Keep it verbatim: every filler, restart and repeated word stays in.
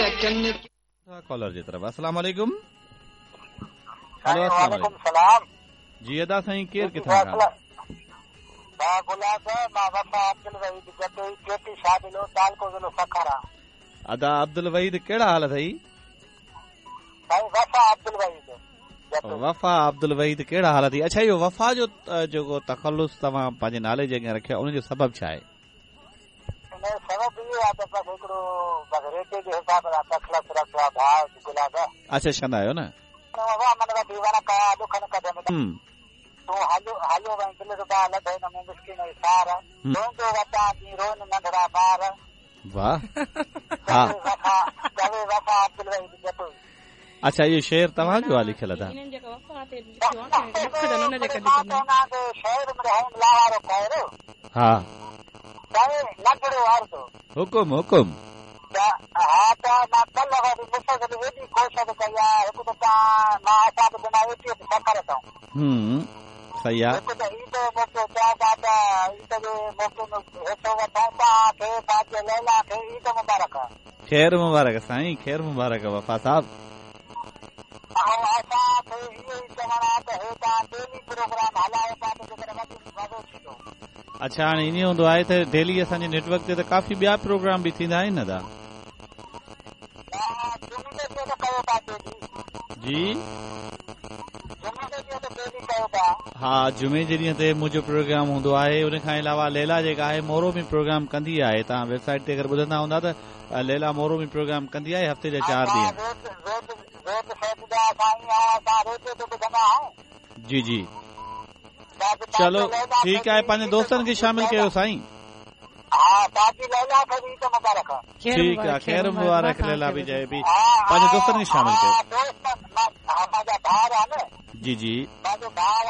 अचनि कॉलर जी तरफ। अस्सलाम वालेकुम। हेलो अस्सलाम वालेकुम। सलाम जी अदा साईं केर किथां खां? मां गुलाब मां वफा अब्दुल वहीद जतोई केटी शादिलो तालको ज़िलो सखरा। अदा अब्दुल वहीद कहिड़ा हाल अथई? साईं वफा अब्दुल वहीद। वफा अब्दुल वहीद कहिड़ा हाल अथई? अच्छा इहो वफा जो जेको तखल्लुस तव्हां पंहिंजे नाले जे अॻियां रखियो उनजो सबबु छा आहे? सबबु इहो आहे त बसि हिकिड़ो बसि रेटे जे हिसाब सां तखल्लुस रखियो आहे भाउ गुलाब। अच्छा छंदा आहियो न? मन दीवाना कया दुख न कढे तूं हलो हलो वई दिल रुपा लधे न में मिस्किन जी सार रोंदो वता जी रोन नंढड़ा ॿार। वाह हा वफा चवे वफा अब्दुल वहीद जतोई। अच्छा इहो शेर तव्हां जो आहे लिखियल अदा? हा हुकुम हुकुम हा त मां कल्ह वरी मुसलसल एॾी कोशिश कई आहे हिकु त मां असां बि बिना वेठी सफ़र अथऊं सही आहे हिकु त ईद मौक़ो चवां था त ईद जे मौक़े में हिसो वठूं तव्हांखे पंहिंजे लैला खे ईद मुबारक। ख़ैर मुबारक साईं ख़ैर मुबारक वफ़ा साहब। ऐं असांखे इहो ई चवणो आहे त हे तव्हां डेली प्रोग्राम हलायो था त जेकॾहिं वधीक मज़ो थींदो। अच्छा हाणे ईअं हूंदो आहे त डेली असांजे नेटवर्क ते त काफ़ी ॿिया प्रोग्राम बि थींदा आहिनि न दा? जी हा जुमे जे ॾींहं ते मुंहिंजो प्रोग्राम हूंदो आहे। उन खां अलावा लैला जेका आहे मोरो में प्रोग्राम कंदी आहे। तव्हां वेबसाइट ते अगरि ॿुधंदा हूंदा त लैला मोरो में प्रोग्राम कंदी आहे हफ़्ते जा चार ॾींहं। जी जी चलो ठीकु आहे पंहिंजे दोस्तनि खे शामिल कयो साईं। ठीकु आहे ख़ैर मुबारक लैला बि चए पई पंहिंजे दोस्तनि खे शामिल कयो। जी जी